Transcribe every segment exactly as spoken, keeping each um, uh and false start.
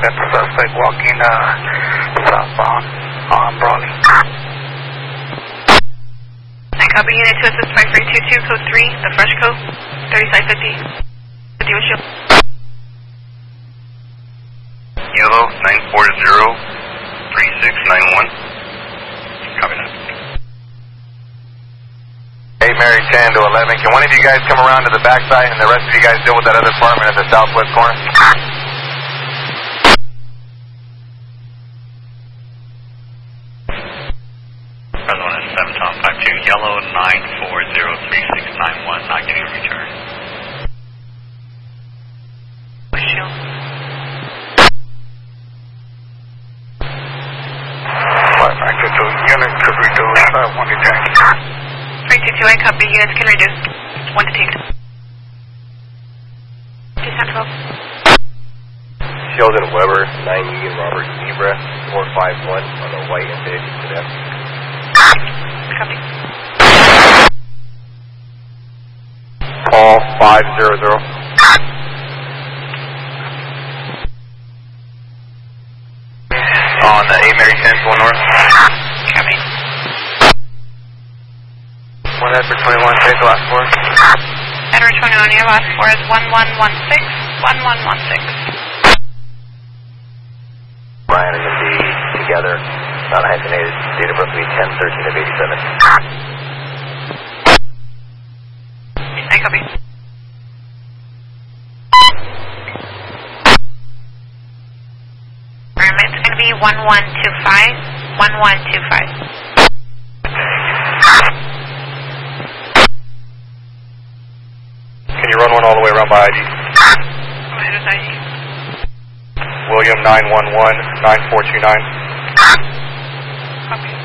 That's the suspect walking uh, southbound on Brawley. I copy unit to assist five three two two, code three, the fresh code, thirty-side fifty. With you, issue. Yellow nine four zero three six nine one. Copy that. Hey, Mary ten to eleven. Can one of you guys come around to the backside and the rest of you guys deal with that other apartment in the southwest corner? Present one is seven Tom five two, yellow nine four zero three six nine one, not getting a return. Issue. Five back to two units to reduce uh, one detect. three two two, I copy units can reduce. One detained. Descent twelve. Sheldon Weber, nine Union Robert Zebra, four five one on the white Infiniti Cadet. Copy. Paul five zero zero. On the eight Mary ten going north. Copy. One Edward twenty-one, take the last four. Edward twenty-one, your last four is one one one six, one one one six. Brian and M D together, non-hyphenated, date of birth will be ten thirteen of eighty-seven. I copy. It's going to be one one two five, one one two five. Can you run one all the way around by I D? Go ahead with I D. William nine one one, nine four two nine. Copy.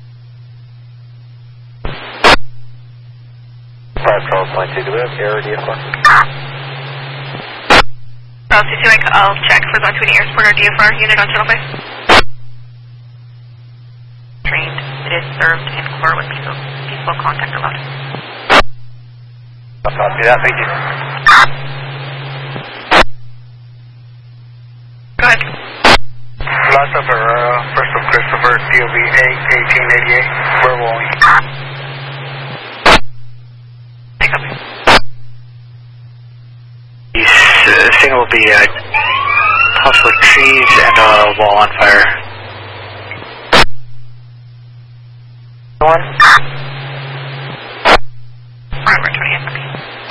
five Charles nine two, do we have error D F R? Charles two two, I'll check for zone twenty airport or D F R unit on channel five. Trained. It is served in core with peaceful, peaceful contact allowed. I'll copy that, thank you. Go ahead. Last of Herrera, first of Christopher, C O V eighteen eighty-eight, we're rolling. I copy. The signal will be uh, possible trees and a wall on fire. One. Alright, we're twenty, copy.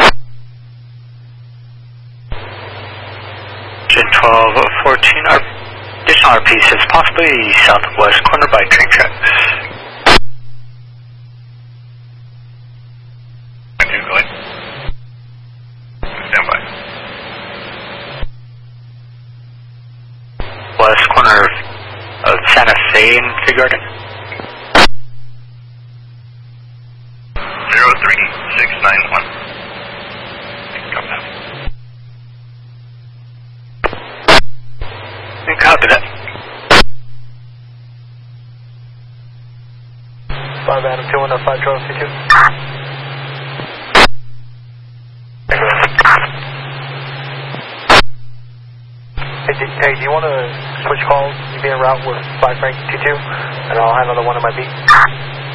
twelve fourteen, our additional R P says possibly southwest corner by train tracks. I do, go ahead. Stand by. West corner of Santa Fe and Fig Garden. zero three six nine one. Copy that. Copy that. five Adam two one oh five Charles two two. Hey, do, hey, do you want to switch calls? You be en route with five Frank two two, and I'll handle the one on my beat.